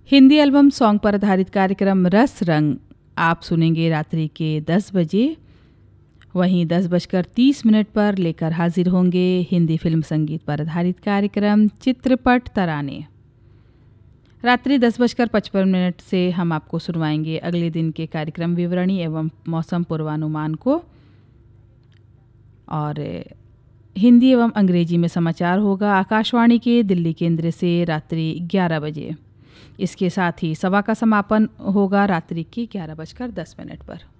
Hindi album song पर आधारित कार्यक्रम रस रंग आप सुनेंगे रात्रि के 10 बजे। वहीं 10:30 पर लेकर हाजिर होंगे हिंदी फिल्म संगीत पर आधारित कार्यक्रम चित्रपट तराने। रात्रि 10:55 से हम आपको सुनवाएंगे अगले दिन के कार्यक्रम विवरणी एवं मौसम पूर्वानुमान को, और हिंदी एवं अंग्रेजी में समाचार होगा आकाशवाणी के दिल्ली केंद्र से रात्रि 11 बजे। इसके साथ ही सभा का समापन होगा रात्रि के 11:10 पर।